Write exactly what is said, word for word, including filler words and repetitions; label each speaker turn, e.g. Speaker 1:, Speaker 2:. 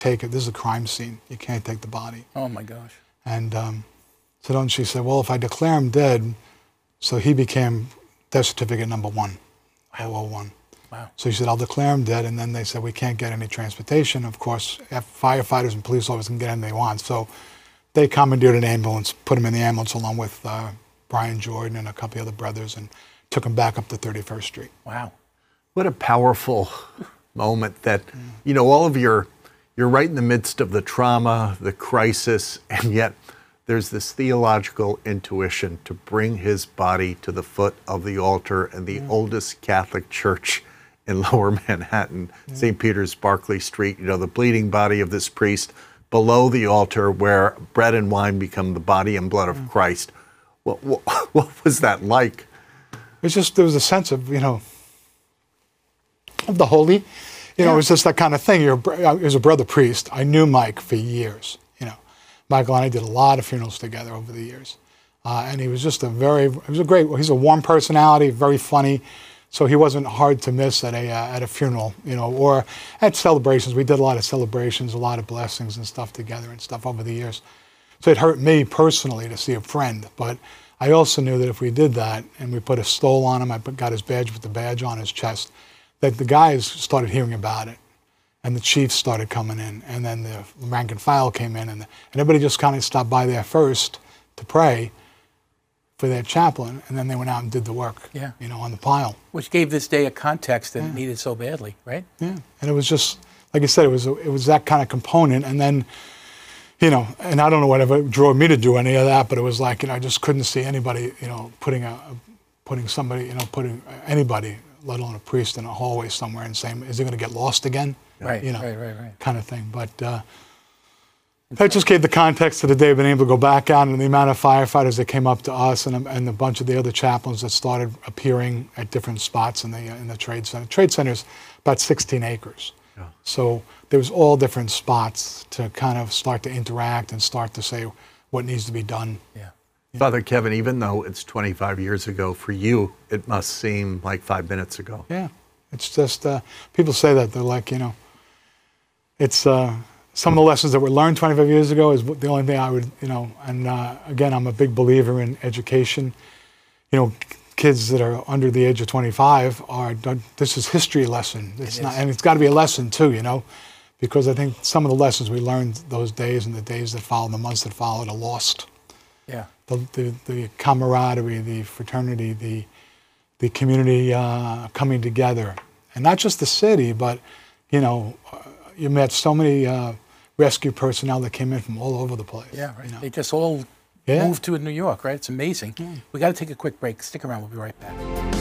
Speaker 1: take it. This is a crime scene. You can't take the body.
Speaker 2: Oh, my gosh.
Speaker 1: And um, so then she said, well, if I declare him dead, so he became death certificate number one, oh oh one.
Speaker 2: Wow.
Speaker 1: So she said, I'll declare him dead, and then they said, we can't get any transportation. Of course, firefighters and police officers can get anything they want. So they commandeered an ambulance, put him in the ambulance along with uh, Brian Jordan and a couple of other brothers, and took him back up to thirty-first Street.
Speaker 2: Wow.
Speaker 3: What a powerful moment that, you know, all of your, you're right in the midst of the trauma, the crisis, and yet there's this theological intuition to bring his body to the foot of the altar in the mm. oldest Catholic church in Lower Manhattan, mm. Saint Peter's, Barclay Street, you know, the bleeding body of this priest below the altar where bread and wine become the body and blood of mm. Christ. What, what, what was that like?
Speaker 1: It's just, there was a sense of, you know, of the holy. You yeah. know, it was just that kind of thing. You're, I was a brother priest. I knew Mike for years. You know, Michael and I did a lot of funerals together over the years. Uh, and he was just a very, he was a great, he's a warm personality, very funny. So he wasn't hard to miss at a, uh, at a funeral, you know, or at celebrations. We did a lot of celebrations, a lot of blessings and stuff together and stuff over the years. So it hurt me personally to see a friend, but I also knew that if we did that and we put a stole on him, I put, got his badge with the badge on his chest, that the guys started hearing about it, and the chiefs started coming in, and then the rank and file came in, and, the, and everybody just kind of stopped by there first to pray for their chaplain, and then they went out and did the work,
Speaker 2: yeah.
Speaker 1: you know, on the pile.
Speaker 2: Which gave this day a context that
Speaker 1: yeah.
Speaker 2: it needed so badly, right?
Speaker 1: Yeah, and it was just, like I said, it was a, it was that kind of component, and then, you know, and I don't know whatever drove me to do any of that, but it was like, you know, I just couldn't see anybody, you know, putting a, putting somebody, you know, putting anybody, let alone a priest, in a hallway somewhere and saying, is he going to get lost again?
Speaker 2: Right,
Speaker 1: you know,
Speaker 2: right, right, right.
Speaker 1: kind of thing. But uh, that just gave the context to the day of being able to go back out, and the amount of firefighters that came up to us, and, and a bunch of the other chaplains that started appearing at different spots in the in the trade center. Trade center's about sixteen acres. Yeah. So there was all different spots to kind of start to interact and start to say what needs to be done.
Speaker 2: Yeah.
Speaker 3: Father Kevin, even though it's twenty-five years ago, for you, it must seem like five minutes ago.
Speaker 1: Yeah, it's just, uh, people say that, they're like, you know, it's, uh, some of the lessons that were learned twenty-five years ago is the only thing I would, you know, and uh, again, I'm a big believer in education. You know, kids that are under the age of twenty-five are, this is history lesson. It's
Speaker 2: it
Speaker 1: not,
Speaker 2: is.
Speaker 1: and it's got to be a lesson too, you know, because I think some of the lessons we learned those days and the days that followed, the months that followed, are lost.
Speaker 2: Yeah.
Speaker 1: The, the, the camaraderie, the fraternity, the, the community uh, coming together. And not just the city, but, you know, uh, you met so many uh, rescue personnel that came in from all over the place.
Speaker 2: Yeah, right.
Speaker 1: You know?
Speaker 2: They just all
Speaker 1: yeah.
Speaker 2: moved to New York, right? It's amazing.
Speaker 1: Yeah.
Speaker 2: We got to take a quick break. Stick around. We'll be right back.